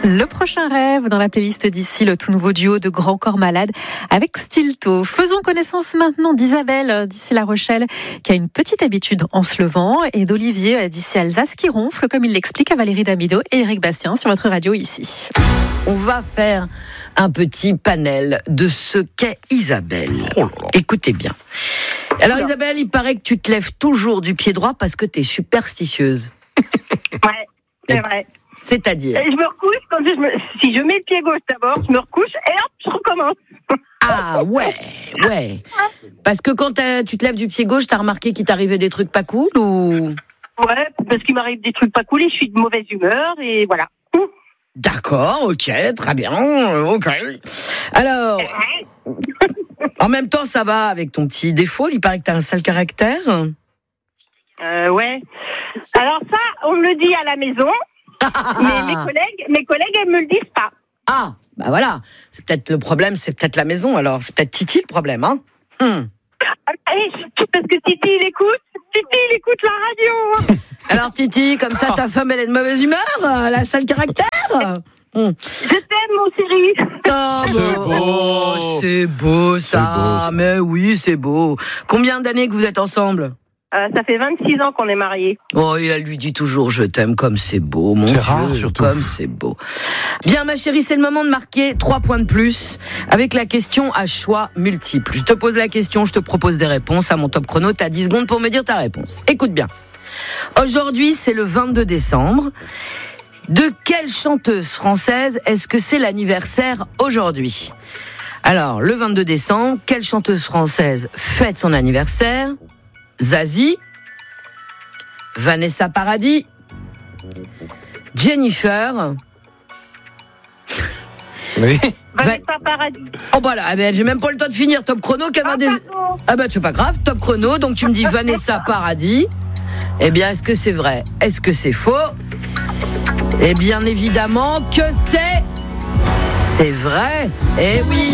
Le prochain rêve dans la playlist d'ici, le tout nouveau duo de Grand Corps Malade avec Stilto. Faisons connaissance maintenant d'Isabelle d'ici La Rochelle qui a une petite habitude en se levant et d'Olivier d'ici Alsace qui ronfle comme il l'explique à Valérie Damido et Eric Bastien sur votre radio ici. On va faire un petit panel de ce qu'est Isabelle. Écoutez bien. Alors Isabelle, il paraît que tu te lèves toujours du pied droit parce que tu es superstitieuse. Ouais, c'est vrai. C'est-à-dire Et je me recouche, si je mets le pied gauche d'abord, je me recouche et hop, je recommence. Ah ouais. Parce que quand tu te lèves du pied gauche, t'as remarqué qu'il t'arrivait des trucs pas cool ou... Ouais, parce qu'il m'arrive des trucs pas cool et je suis de mauvaise humeur et voilà. D'accord, ok, très bien, ok. Alors, en même temps, ça va avec ton petit défaut, il paraît que t'as un sale caractère. Ouais. Alors ça, on me le dit à la maison, mais mes collègues, elles me le disent pas. Ah, bah voilà, c'est peut-être le problème, c'est peut-être la maison, alors c'est peut-être Titi le problème, hein. Et surtout parce que Titi, il écoute la radio. Alors Titi, comme ça, ta femme, elle est de mauvaise humeur, elle a un sale caractère. Je t'aime, mon chéri. Oh, c'est beau ça, mais oui, c'est beau. Combien d'années que vous êtes ensemble ? Ça fait 26 ans qu'on est mariés. Oh, et elle lui dit toujours je t'aime, comme c'est beau, mon Dieu, rare, surtout. comme c'est beau. Bien, ma chérie, c'est le moment de marquer 3 points de plus avec la question à choix multiples. Je te pose la question, je te propose des réponses à mon top chrono. T'as 10 secondes pour me dire ta réponse. Écoute bien. Aujourd'hui, c'est le 22 décembre. De quelle chanteuse française est-ce que c'est l'anniversaire aujourd'hui ? Alors, le 22 décembre, quelle chanteuse française fête son anniversaire ? Zazie, Vanessa Paradis, Jennifer. Oui. Vanessa Paradis. Oh bah là, j'ai même pas le temps de finir top chrono. Ah bah c'est pas grave, top chrono. Donc tu me dis Vanessa Paradis. Eh bien, est-ce que c'est vrai ? Est-ce que c'est faux ? Eh bien évidemment que c'est vrai. Eh oui.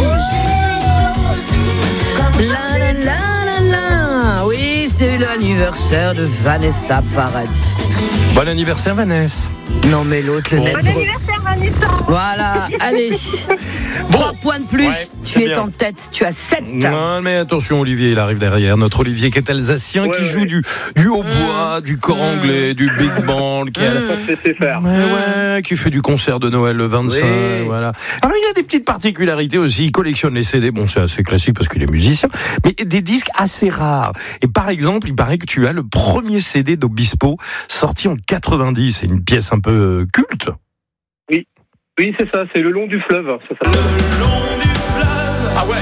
La la la la la. Oui, c'est l'anniversaire de Vanessa Paradis. Bon anniversaire, Vanessa. Non mais l'autre, le net. Bon anniversaire, Vanessa. Voilà, allez. 3 points de plus, Ouais, tu es bien. en tête, tu as 7. Non, mais attention, Olivier, il arrive derrière. Notre Olivier qui est alsacien, qui joue du hautbois, du cor anglais, du big band, qui qui fait du concert de Noël le 25. Oui. Voilà. Alors, il a des petites particularités aussi. Il collectionne les CD. Bon, c'est assez classique parce qu'il est musicien, mais des disques assez rares. Et par exemple, il paraît que tu as le premier CD d'Obispo sorti en 90. C'est une pièce un peu culte. Oui, c'est ça, c'est Le Long du Fleuve. Ça s'appelle. Le long du fleuve. Ah ouais.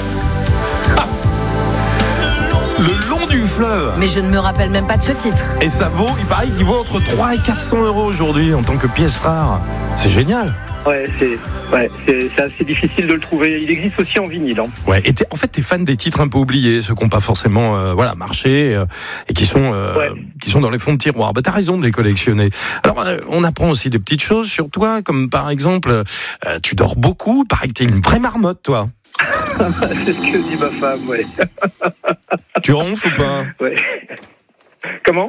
Le long du fleuve. Mais je ne me rappelle même pas de ce titre. Et ça vaut, il paraît qu'il vaut entre 3 et 400 euros aujourd'hui en tant que pièce rare. C'est génial. C'est assez difficile de le trouver. Il existe aussi en vinyle. Hein. Ouais. Et en fait, t'es fan des titres un peu oubliés, ceux qui n'ont pas forcément, marché et qui sont dans les fonds de tiroir. Bah, t'as raison de les collectionner. Alors, on apprend aussi des petites choses sur toi, comme par exemple, tu dors beaucoup. Il paraît que t'es une vraie marmotte, toi. C'est ce que dit ma femme, ouais. Tu ronfles ou pas ? Ouais. Comment ?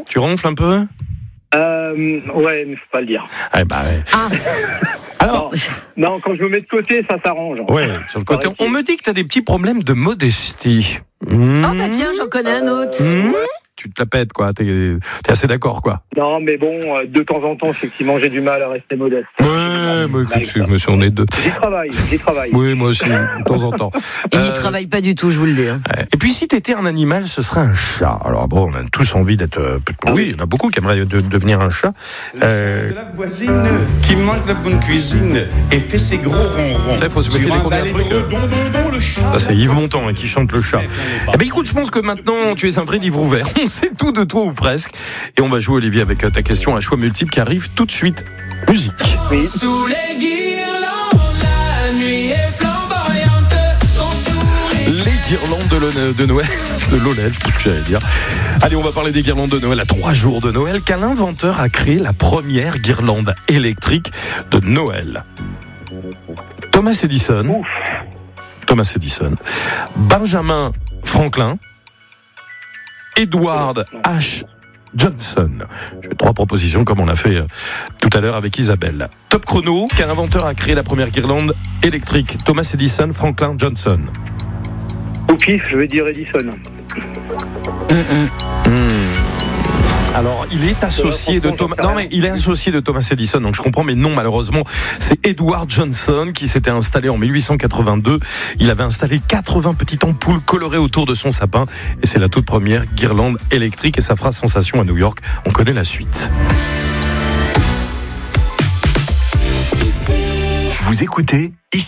Tu ronfles un peu ? Ouais, mais faut pas le dire. Ah, bah, ouais. Alors, non, quand je me mets de côté, ça s'arrange. ouais, sur le côté. On me dit que t'as des petits problèmes de modestie. Oh bah tiens, j'en connais un autre. Tu te la pètes, quoi. T'es assez d'accord, quoi. Non, mais bon, de temps en temps, effectivement, j'ai du mal à rester modeste. Ouais, mais écoute, monsieur, on est deux. J'y travaille. Oui, moi aussi, de temps en temps. Il n'y travaille pas du tout, je vous le dis. Hein. Et puis, si t'étais un animal, ce serait un chat. Alors, bon, on a tous envie d'être... oui, il y en a beaucoup qui aimeraient devenir un chat. Le chat de la voisine qui mange la bonne cuisine et fait ses gros ronrons. Ça, il faut se méfier des combien de trucs. Ça, c'est Yves Montand qui chante le chat. Eh ben, écoute, je pense que maintenant, tu es un vrai livre ouvert. On sait tout de toi ou presque. Et on va jouer, Olivier, avec ta question à choix multiple qui arrive tout de suite. Musique. Oui. Sous les guirlandes, la nuit est flamboyante. Ton sourire. Les guirlandes de Noël, de l'OLED, je pense que j'allais dire. Allez, on va parler des guirlandes de Noël à 3 jours de Noël. Quel inventeur a créé la première guirlande électrique de Noël ? Thomas Edison. Benjamin Franklin. Edward H. Johnson. J'ai 3 propositions comme on a fait tout à l'heure avec Isabelle. Top chrono, quel inventeur a créé la première guirlande électrique? Thomas Edison, Franklin, Johnson. Au pif, je vais dire Edison. Alors, il est associé de Thomas. Non, mais il est associé de Thomas Edison, donc je comprends, mais non, malheureusement, c'est Edward Johnson qui s'était installé en 1882. Il avait installé 80 petites ampoules colorées autour de son sapin, et c'est la toute première guirlande électrique, et ça fera sensation à New York. On connaît la suite. Vous écoutez ici.